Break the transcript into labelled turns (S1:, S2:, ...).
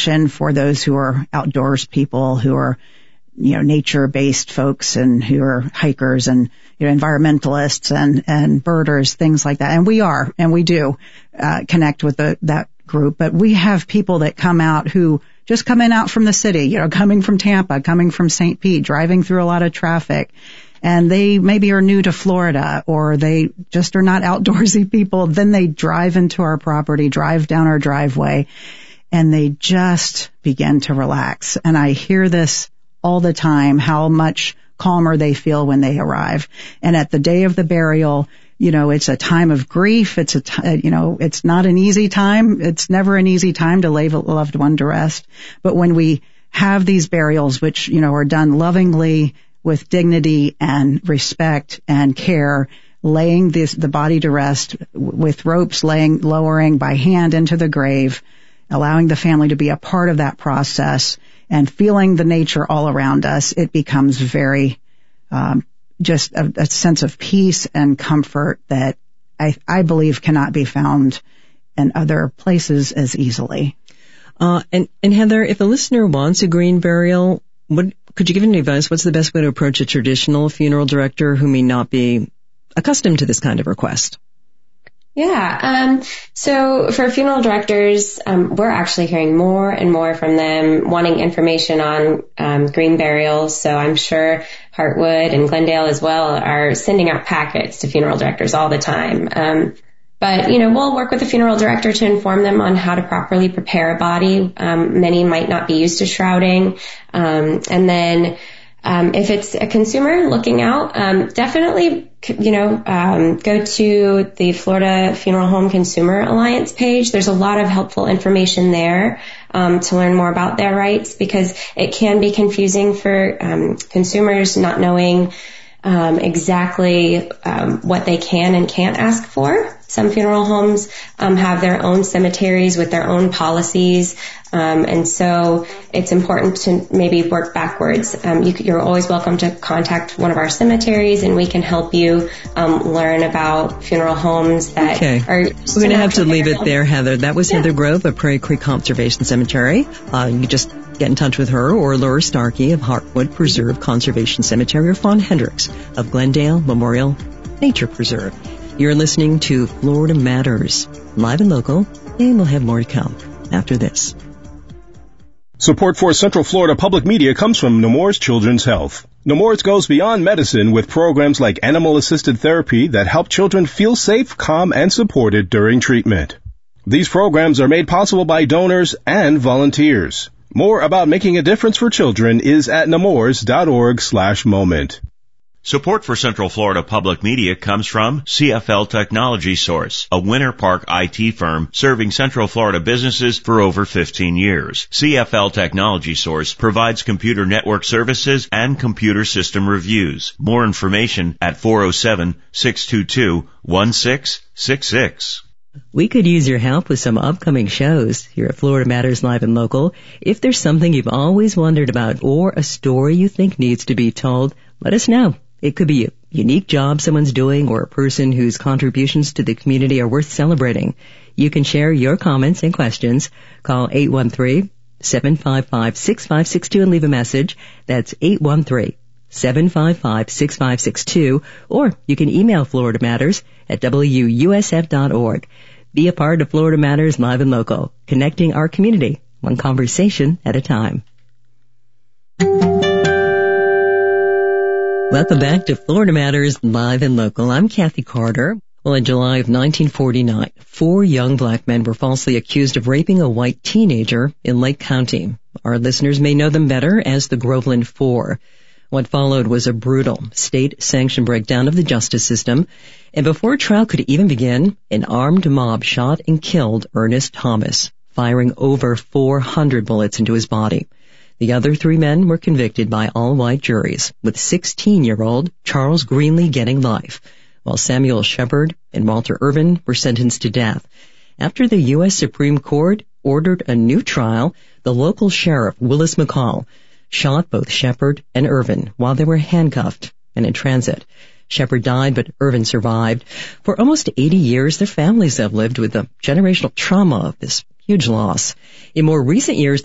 S1: connection for those who are outdoors people, who are, nature-based folks and who are hikers and, environmentalists and birders, things like that. And we do connect with that group. But we have people that come out who just coming out from the city, coming from Tampa, coming from St. Pete, driving through a lot of traffic. And they maybe are new to Florida, or they just are not outdoorsy people. Then they drive into our property, drive down our driveway, and they just begin to relax. And I hear this all the time, how much calmer they feel when they arrive. And at the day of the burial, it's a time of grief. It's it's not an easy time. It's never an easy time to lay a loved one to rest. But when we have these burials, which, are done lovingly, with dignity and respect and care, laying the body to rest with ropes lowering by hand into the grave, allowing the family to be a part of that process and feeling the nature all around us, it becomes very, just a sense of peace and comfort that I believe cannot be found in other places as easily.
S2: And Heather, if a listener wants a green burial, could you give any advice? What's the best way to approach a traditional funeral director who may not be accustomed to this kind of request?
S3: Yeah. So for funeral directors, we're actually hearing more and more from them wanting information on green burials. So I'm sure Heartwood and Glendale as well are sending out packets to funeral directors all the time. But, we'll work with the funeral director to inform them on how to properly prepare a body. Many might not be used to shrouding. And then, if it's a consumer looking out, definitely, go to the Florida Funeral Home Consumer Alliance page. There's a lot of helpful information there, to learn more about their rights, because it can be confusing for, consumers not knowing, exactly, what they can and can't ask for. Some funeral homes have their own cemeteries with their own policies, and so it's important to maybe work backwards. You're always welcome to contact one of our cemeteries, and we can help you learn about funeral homes that are...
S2: We're going to have to leave it there, Heather. That was Heather Grove of Prairie Creek Conservation Cemetery. You can just get in touch with her, or Laura Starkey of Heartwood Preserve Conservation Cemetery, or Fawn Hendricks of Glendale Memorial Nature Preserve. You're listening to Florida Matters, live and local, and we'll have more to come after this.
S4: Support for Central Florida Public Media comes from Nemours Children's Health. Nemours goes beyond medicine with programs like animal-assisted therapy that help children feel safe, calm, and supported during treatment. These programs are made possible by donors and volunteers. More about making a difference for children is at nemours.org/moment.
S5: Support for Central Florida Public Media comes from CFL Technology Source, a Winter Park IT firm serving Central Florida businesses for over 15 years. CFL Technology Source provides computer network services and computer system reviews. More information at 407-622-1666.
S2: We could use your help with some upcoming shows here at Florida Matters Live and Local. If there's something you've always wondered about or a story you think needs to be told, let us know. It could be a unique job someone's doing or a person whose contributions to the community are worth celebrating. You can share your comments and questions. Call 813-755-6562 and leave a message. That's 813-755-6562. Or you can email Florida Matters at WUSF.org. Be a part of Florida Matters Live and Local, connecting our community, one conversation at a time. Welcome back to Florida Matters Live and Local. I'm Kathy Carter. Well, in July of 1949, 4 young black men were falsely accused of raping a white teenager in Lake County. Our listeners may know them better as the Groveland Four. What followed was a brutal state-sanctioned breakdown of the justice system, and before trial could even begin, an armed mob shot and killed Ernest Thomas, firing over 400 bullets into his body. The other 3 men were convicted by all-white juries, with 16-year-old Charles Greenlee getting life, while Samuel Shepard and Walter Irvin were sentenced to death. After the U.S. Supreme Court ordered a new trial, the local sheriff, Willis McCall, shot both Shepard and Irvin while they were handcuffed and in transit. Shepard died, but Irvin survived. For almost 80 years, their families have lived with the generational trauma of this huge loss. In more recent years,